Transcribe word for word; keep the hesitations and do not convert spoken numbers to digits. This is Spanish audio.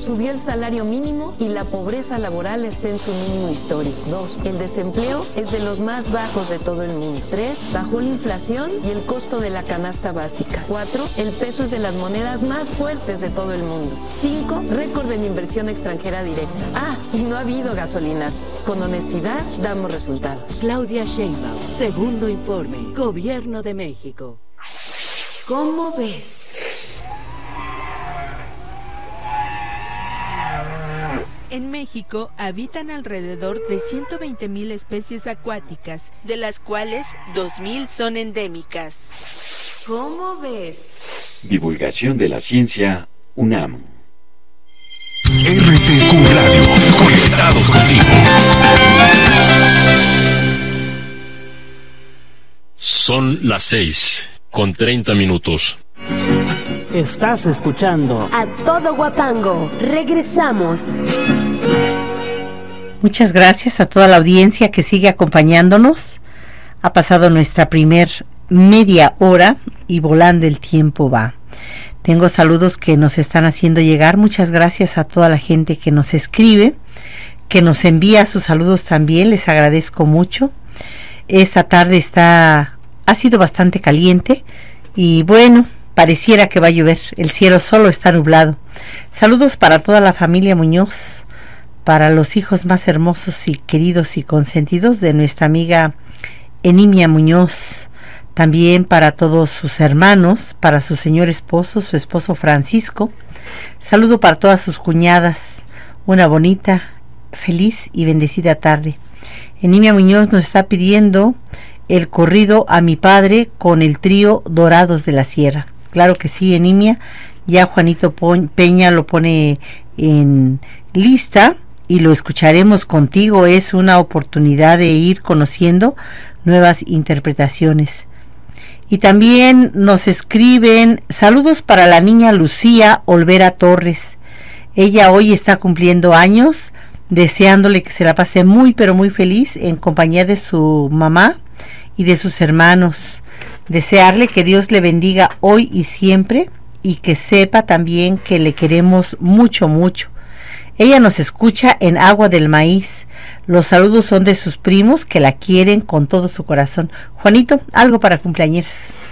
Subió el salario mínimo y la pobreza laboral está en su mínimo histórico. Dos, el desempleo es de los más bajos de todo el mundo. Tres, bajó la inflación y el costo de la canasta básica. Cuatro, el peso es de las monedas más fuertes de todo el mundo. Cinco, récord en inversión extranjera directa. Ah, y no ha habido gasolinas. Con honestidad damos resultados. Claudia Sheinbaum, segundo informe, Gobierno de México. ¿Cómo ves? En México habitan alrededor de ciento veinte mil especies acuáticas, de las cuales dos mil son endémicas. ¿Cómo ves? Divulgación de la ciencia, UNAM. R T Q Radio, conectados contigo. Son las seis, con treinta minutos. Estás escuchando A Todo Guapango. Regresamos. Muchas gracias a toda la audiencia que sigue acompañándonos. Ha pasado nuestra primer media hora y volando el tiempo va. Tengo saludos que nos están haciendo llegar. Muchas gracias a toda la gente que nos escribe, que nos envía sus saludos también. Les agradezco mucho. Esta tarde está, ha sido bastante caliente y bueno, pareciera que va a llover. El cielo solo está nublado. Saludos para toda la familia Muñoz, para los hijos más hermosos y queridos y consentidos de nuestra amiga Enimia Muñoz. También para todos sus hermanos, para su señor esposo, su esposo Francisco. Saludo para todas sus cuñadas. Una bonita, feliz y bendecida tarde. Enimia Muñoz nos está pidiendo el corrido A mi padre con el trío Dorados de la Sierra. Claro que sí, Enimia. Ya Juanito Peña lo pone en lista y lo escucharemos contigo. Es una oportunidad de ir conociendo nuevas interpretaciones. Y también nos escriben saludos para la niña Lucía Olvera Torres. Ella hoy está cumpliendo años, deseándole que se la pase muy pero muy feliz en compañía de su mamá y de sus hermanos. Desearle que Dios le bendiga hoy y siempre y que sepa también que le queremos mucho mucho. Ella nos escucha en Agua del Maíz. Los saludos son de sus primos que la quieren con todo su corazón. Juanito, algo para cumpleañeros.